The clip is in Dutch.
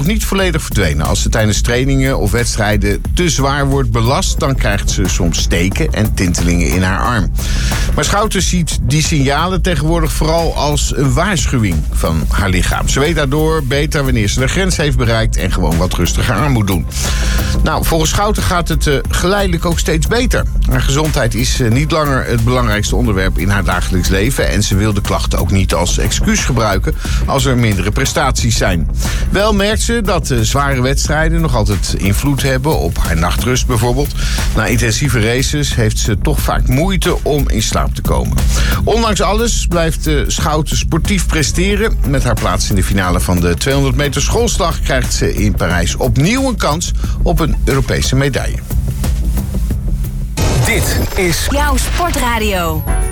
niet volledig verdwenen. Als ze tijdens trainingen of wedstrijden te zwaar wordt belast, dan krijgt ze soms steken en tintelingen in haar arm. Maar Schouten ziet die signalen tegenwoordig vooral als een waarschuwing van haar lichaam. Ze weet daardoor beter wanneer ze de grens heeft bereikt en gewoon wat rustiger aan moet doen. Nou, volgens Schouten gaat het geleidelijk ook steeds beter. Haar gezondheid is niet langer het belangrijkste onderwerp in haar dagelijks leven en ze wil de klachten ook niet als excuus gebruiken als er mindere prestaties zijn. Wel merkt ze dat zware wedstrijden nog altijd invloed hebben op haar nachtrust bijvoorbeeld. Na intensieve races heeft ze toch vaak moeite om in slaap te komen. Ondanks alles blijft Schouten sportief presteren. Met haar plaats in de finale van de 200 meter schoolslag krijgt ze in Parijs opnieuw een kans op een Europese medaille. Dit is jouw sportradio.